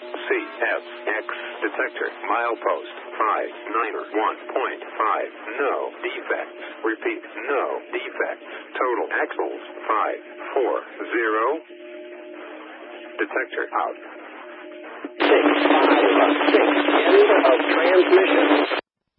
CSX detector. Milepost 591.5. No defects. Repeat, no defects. Total axles 540. Detector out. 656. End of transmission.